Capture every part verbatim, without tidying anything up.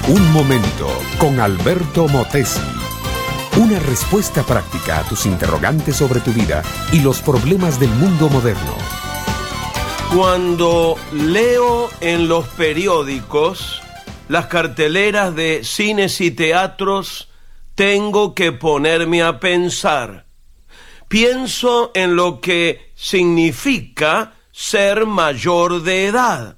Un momento con Alberto Motesi. Una respuesta práctica a tus interrogantes sobre tu vida y los problemas del mundo moderno. Cuando leo en los periódicos las carteleras de cines y teatros, tengo que ponerme a pensar. Pienso en lo que significa ser mayor de edad.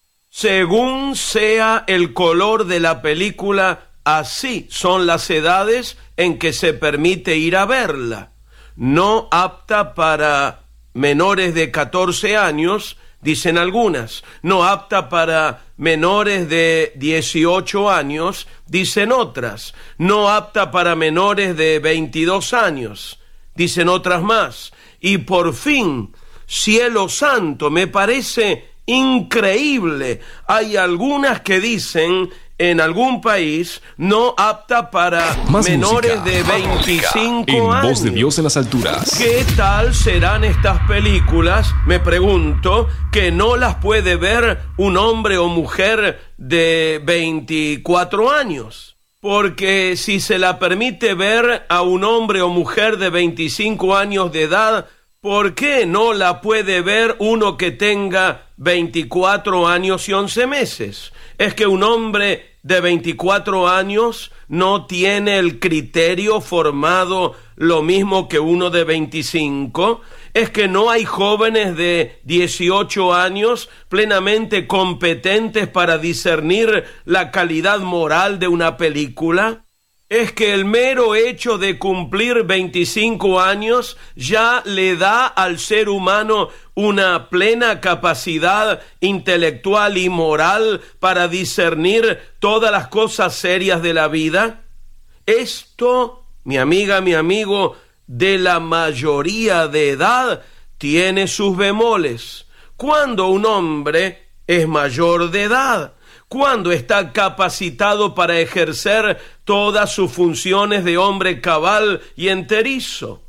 Según sea el color de la película, así son las edades en que se permite ir a verla. No apta para menores de catorce años, dicen algunas. No apta para menores de dieciocho años, dicen otras. No apta para menores de veintidós años, dicen otras más. Y por fin, cielo santo, me parece increíble. Hay algunas que dicen en algún país no apta para Más menores música, de veinticinco en años. Voz de Dios en las alturas. ¿Qué tal serán estas películas? Me pregunto, que no las puede ver un hombre o mujer de veinticuatro años. Porque si se la permite ver a un hombre o mujer de veinticinco años de edad, ¿por qué no la puede ver uno que tenga veinticuatro años y once meses? ¿Es que un hombre de veinticuatro años no tiene el criterio formado lo mismo que uno de veinticinco? ¿Es que no hay jóvenes de dieciocho años plenamente competentes para discernir la calidad moral de una película? ¿Es que el mero hecho de cumplir veinticinco años ya le da al ser humano una plena capacidad intelectual y moral para discernir todas las cosas serias de la vida? Esto, mi amiga, mi amigo, de la mayoría de edad tiene sus bemoles. ¿Cuándo un hombre es mayor de edad? ¿Cuándo está capacitado para ejercer todas sus funciones de hombre cabal y enterizo?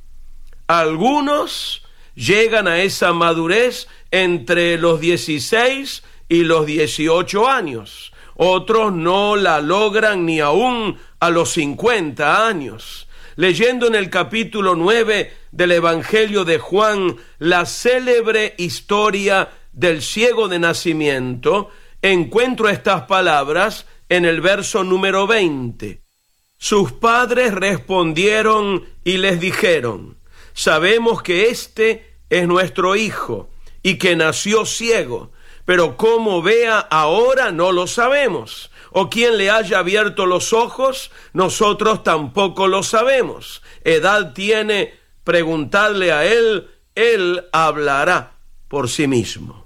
Algunos llegan a esa madurez entre los dieciséis y los dieciocho años. Otros no la logran ni aún a los cincuenta años. Leyendo en el capítulo nueve del Evangelio de Juan la célebre historia del ciego de nacimiento, encuentro estas palabras en el verso número veinte. Sus padres respondieron y les dijeron: sabemos que este es nuestro hijo y que nació ciego, pero cómo vea ahora no lo sabemos. O quien le haya abierto los ojos, nosotros tampoco lo sabemos. Edad tiene, preguntadle a él, él hablará por sí mismo.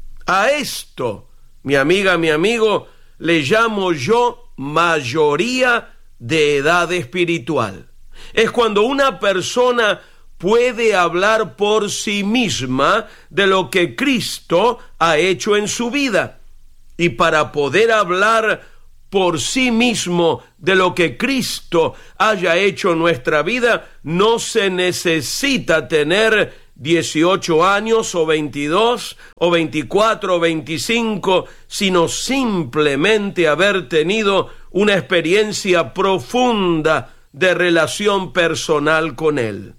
A esto, mi amiga, mi amigo, le llamo yo mayoría de edad espiritual. Es cuando una persona puede hablar por sí misma de lo que Cristo ha hecho en su vida. Y para poder hablar por sí mismo de lo que Cristo haya hecho en nuestra vida, no se necesita tener dieciocho años o veintidós o veinticuatro o veinticinco, sino simplemente haber tenido una experiencia profunda de relación personal con Él.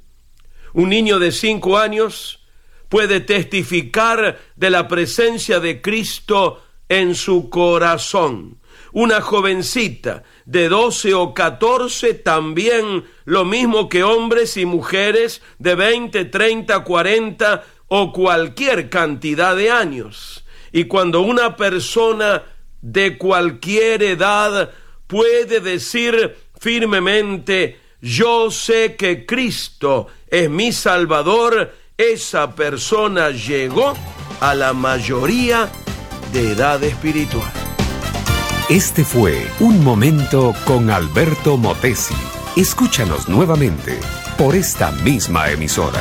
Un niño de cinco años puede testificar de la presencia de Cristo en su corazón. Una jovencita de doce o catorce también, lo mismo que hombres y mujeres de veinte, treinta, cuarenta o cualquier cantidad de años. Y cuando una persona de cualquier edad puede decir firmemente: yo sé que Cristo es mi Salvador, esa persona llegó a la mayoría de edad espiritual. Este fue Un Momento con Alberto Motesi. Escúchanos nuevamente por esta misma emisora.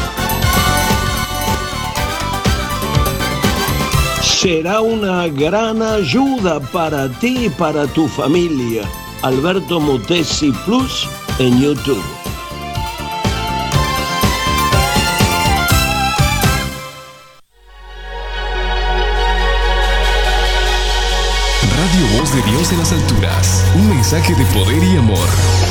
Será una gran ayuda para ti y para tu familia. Alberto Motesi Plus en YouTube. Radio Voz de Dios en las alturas. Un mensaje de poder y amor.